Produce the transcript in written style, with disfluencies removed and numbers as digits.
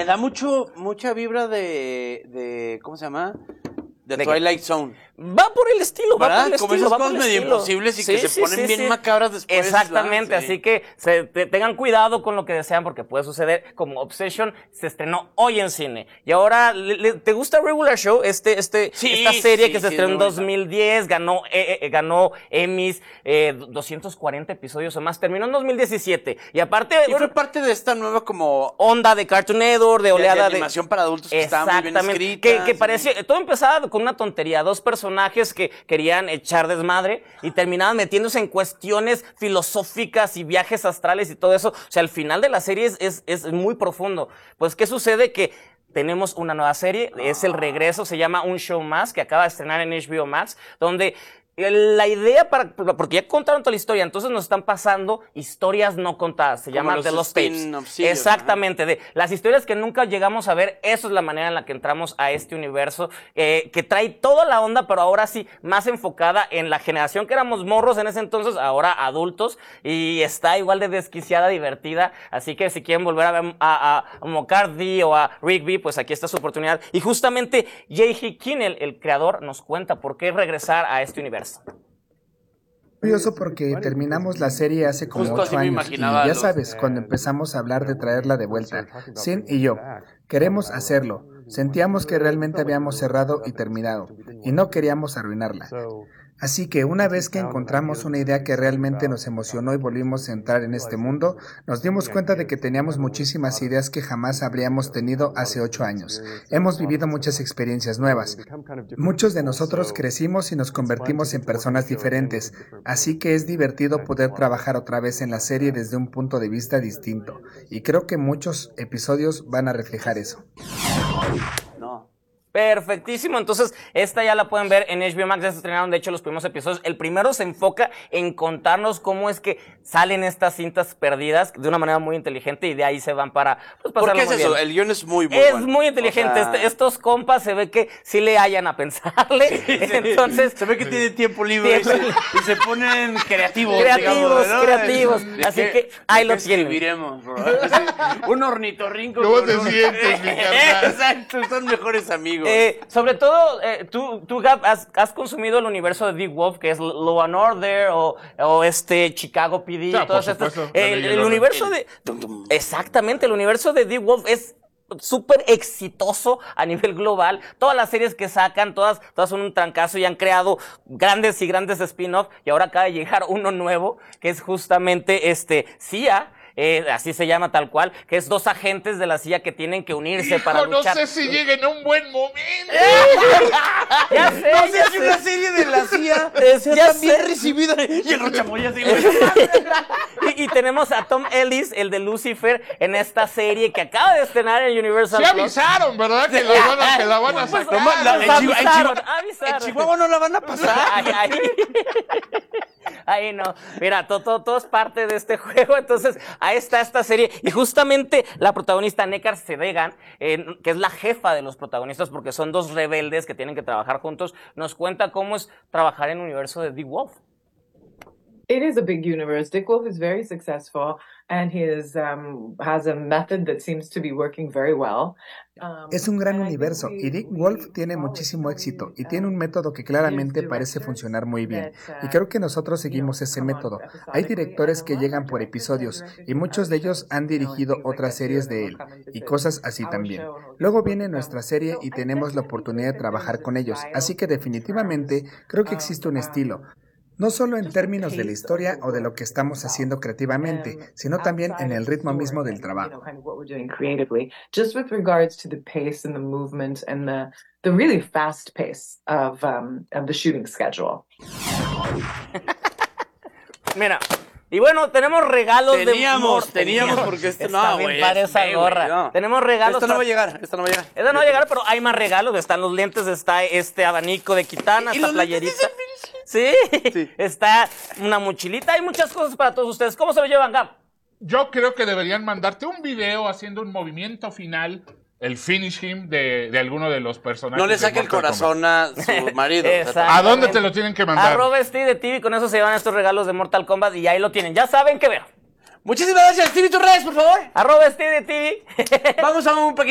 Me da mucha vibra de ¿cómo se llama? De Twilight Zone. Va por el estilo, ¿verdad? va por el como estilo. Como esas cosas medio imposibles y que se ponen bien macabras después. Exactamente, así que tengan cuidado con lo que desean porque puede suceder. Como Obsession se estrenó hoy en cine. Y ahora, ¿te gusta Regular Show? Esta serie que se estrenó en 2010, ganó Emmys, 240 episodios o más, terminó en 2017. Y aparte... Y fue parte de esta nueva como... onda de Cartoon Network, de oleada de animación para adultos que estaba muy bien escrita. Que parecía... Todo empezaba con una tontería, dos personajes que querían echar desmadre y terminaban metiéndose en cuestiones filosóficas y viajes astrales y todo eso. O sea, el final de la serie es muy profundo. Pues, ¿qué sucede? Que tenemos una nueva serie, es el regreso, se llama Un Show Más, que acaba de estrenar en HBO Max, donde... la idea porque ya contaron toda la historia, entonces nos están pasando historias no contadas, se llaman The Lost Tapes. Exactamente, de las historias que nunca llegamos a ver, eso es la manera en la que entramos a este universo, que trae toda la onda, pero ahora sí, más enfocada en la generación que éramos morros en ese entonces, ahora adultos, y está igual de desquiciada, divertida, así que si quieren volver a ver a McCarthy o a Rigby, pues aquí está su oportunidad. Y justamente J.G. Kinnell, el creador, nos cuenta por qué regresar a este universo. Curioso porque terminamos la serie hace como 8 años y ya sabes, cuando empezamos a hablar de traerla de vuelta, Sin y yo, queremos hacerlo, sentíamos que realmente habíamos cerrado y terminado y no queríamos arruinarla. Así que una vez que encontramos una idea que realmente nos emocionó y volvimos a entrar en este mundo, nos dimos cuenta de que teníamos muchísimas ideas que jamás habríamos tenido hace 8 años. Hemos vivido muchas experiencias nuevas. Muchos de nosotros crecimos y nos convertimos en personas diferentes, así que es divertido poder trabajar otra vez en la serie desde un punto de vista distinto. Y creo que muchos episodios van a reflejar eso. Perfectísimo, entonces esta ya la pueden ver en HBO Max, ya se estrenaron de hecho los primeros episodios. El primero se enfoca en contarnos cómo es que salen estas cintas perdidas de una manera muy inteligente y de ahí se van para pues, pasarlo. ¿Por qué es eso? Bien. El guión es muy es bueno. Muy inteligente, o sea... estos compas se ve que sí le hallan a pensarle, entonces... Se ve que tiene tiempo libre y se ponen creativos. Creativos, así que ahí lo tienen. Escribiremos, un ornitorrinco. ¿Cómo te sientes, mi carnal? Exacto, son mejores amigos. Sobre todo, tú Gab, has consumido el universo de Dick Wolf, que es Law and Order o Chicago PD, todas estas. El universo de... Exactamente, el universo de Dick Wolf es súper exitoso a nivel global. Todas las series que sacan, todas son un trancazo y han creado grandes y grandes spin-off. Y ahora acaba de llegar uno nuevo, que es justamente CIA. Así se llama tal cual, que es dos agentes de la CIA que tienen que unirse para luchar. No sé si lleguen en un buen momento. Ya sé, no sé si una serie de la CIA sea tan bien recibida. Y el Rochamoya así. y tenemos a Tom Ellis, el de Lucifer, en esta serie que acaba de estrenar en Universal. Se avisaron, ¿verdad? Que la van a sacar. Avisaron. En Chihuahua no la van a pasar. Ahí no. Mira, todo es parte de este juego. Entonces, ahí está esta serie. Y justamente la protagonista, Necar Sedegan, que es la jefa de los protagonistas, porque son dos rebeldes que tienen que trabajar juntos, nos cuenta cómo es trabajar en el universo de Dick Wolf. It is a big universe. Dick Wolf is very successful, and he has a method that seems to be working very well. Es un gran universo y Dick Wolf tiene muchísimo éxito y tiene un método que claramente parece funcionar muy bien. Y creo que nosotros seguimos ese método. Hay directores que llegan por episodios y muchos de ellos han dirigido otras series de él y cosas así también. Luego viene nuestra serie y tenemos la oportunidad de trabajar con ellos. Así que definitivamente creo que existe un estilo. No solo en términos de la historia o de lo que estamos haciendo creativamente, sino también en el ritmo mismo del trabajo. Just with regards to the pace and the movement and the really fast pace of the shooting schedule. Mira. Y bueno, tenemos regalos teníamos porque esto no, güey. Esa gorra. No. Tenemos regalos. Esta no va a llegar. Esta no va a llegar, pero hay más regalos. Están los lentes, está este abanico de Kitana, esta playerita. Sí, está una mochilita. Hay muchas cosas para todos ustedes. ¿Cómo se lo llevan, Gab? Yo creo que deberían mandarte un video haciendo un movimiento final, el finish him de alguno de los personajes. No le saque el corazón a su marido. ¿A dónde te lo tienen que mandar? @SteveTV, con eso se llevan estos regalos de Mortal Kombat y ahí lo tienen. Ya saben qué ver. Muchísimas gracias. Stevie, tus redes, por favor. @SteveTV. Vamos a un pequeño